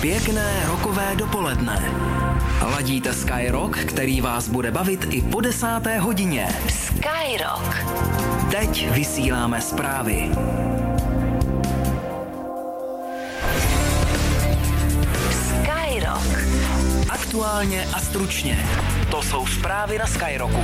Pěkné rokové dopoledne. Ladíte Skyrock, který vás bude bavit i po 10. hodině. Skyrock. Teď vysíláme zprávy. Skyrock. Aktuálně a stručně. To jsou zprávy na Skyrocku.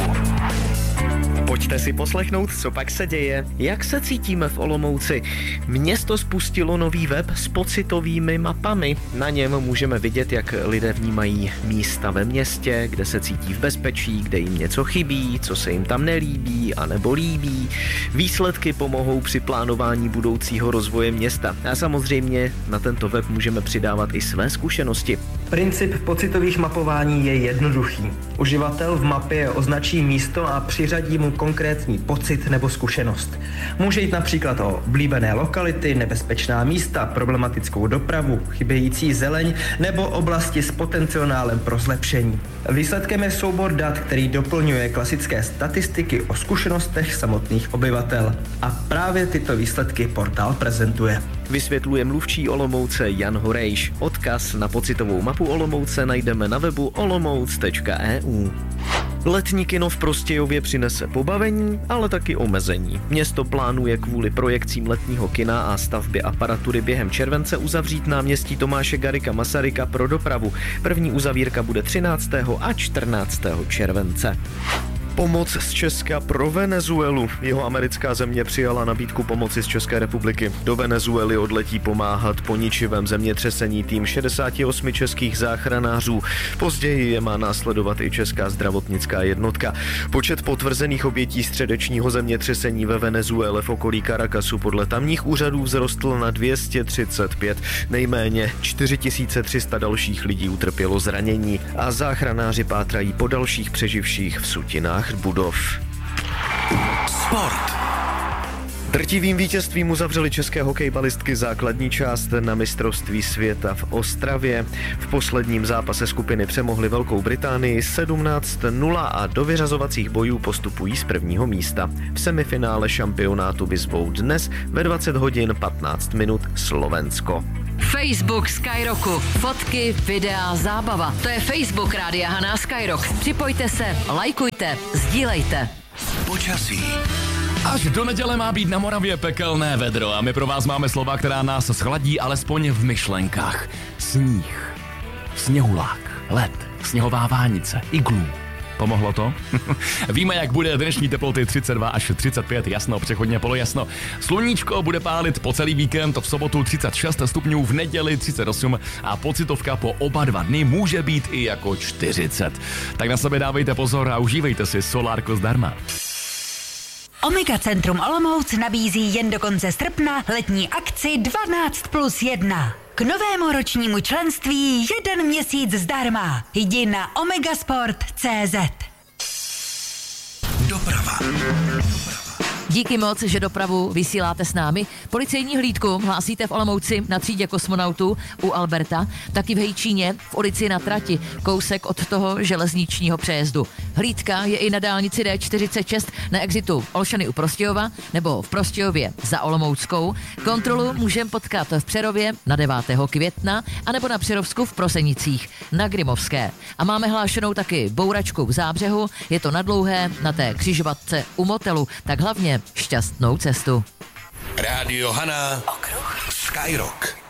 Pojďte si poslechnout, co pak se děje. Jak se cítíme v Olomouci? Město spustilo nový web s pocitovými mapami. Na něm můžeme vidět, jak lidé vnímají místa ve městě, kde se cítí v bezpečí, kde jim něco chybí, co se jim tam nelíbí a nebo líbí. Výsledky pomohou při plánování budoucího rozvoje města. A samozřejmě na tento web můžeme přidávat i své zkušenosti. Princip pocitových mapování je jednoduchý. Uživatel v mapě označí místo a přiřadí mu konkrétní pocit nebo zkušenost. Může jít například o oblíbené lokality, nebezpečná místa, problematickou dopravu, chybějící zeleň nebo oblasti s potenciálem pro zlepšení. Výsledkem je soubor dat, který doplňuje klasické statistiky o zkušenostech samotných obyvatel. A právě tyto výsledky portál prezentuje. Vysvětluje mluvčí Olomouce Jan Horejš. Odkaz na pocitovou mapu Olomouce najdeme na webu olomouc.eu. Letní kino v Prostějově přinese pobavení, ale taky omezení. Město plánuje kvůli projekcím letního kina a stavbě aparatury během července uzavřít náměstí Tomáše Garrigua Masaryka pro dopravu. První uzavírka bude 13. a 14. července. Pomoc z Česka pro Venezuelu. Jeho americká země přijala nabídku pomoci z České republiky. Do Venezuely odletí pomáhat po ničivém zemětřesení tým 68 českých záchranářů. Později je má následovat i česká zdravotnická jednotka. Počet potvrzených obětí středečního zemětřesení ve Venezuele v okolí Caracasu podle tamních úřadů vzrostl na 235. Nejméně 4300 dalších lidí utrpělo zranění a záchranáři pátrají po dalších přeživších v sutinách budov. Sport. Drtivým vítězstvím uzavřely české hokejbalistky základní část na mistrovství světa v Ostravě. V posledním zápase skupiny přemohly Velkou Británii 17-0 a do vyřazovacích bojů postupují z prvního místa. V semifinále šampionátu vyzvou dnes ve 20 hodin 15 minut Slovensko. Facebook Skyrocku. Fotky, videa, zábava. To je Facebook Rádia Hana Skyrock. Připojte se, lajkujte, sdílejte. Počasí. Až do neděle má být na Moravě pekelné vedro a my pro vás máme slova, která nás schladí alespoň v myšlenkách. Sníh, sněhulák, led, sněhová vánice, iglů. Pomohlo to? Víme, jak bude dnešní teploty 32 až 35, jasno, přechodně polojasno. Sluníčko bude pálit po celý víkend, v sobotu 36 stupňů, v neděli 38 a pocitovka po oba 2 dny může být i jako 40. Tak na sebe dávejte pozor a užívejte si solárko zdarma. Omega Centrum Olomouc nabízí jen do konce srpna letní akci 12+1. K novému ročnímu členství 1 měsíc zdarma. Jdi na omegasport.cz. Doprava. Díky moc, že dopravu vysíláte s námi. Policejní hlídku hlásíte v Olomouci na třídě kosmonautů u Alberta, taky v Hejčíně, v ulici na trati, kousek od toho železničního přejezdu. Hlídka je i na dálnici D46 na exitu Olšany u Prostějova nebo v Prostějově za Olomouckou. Kontrolu můžeme potkat v Přerově na 9. května anebo na Přerovsku v Prosenicích na Grimovské. A máme hlášenou taky bouračku v Zábřehu, je to na Dlouhé, na té křižovatce u Motelu, tak hlavně šťastnou cestu. Rádio Hana. Skyrock.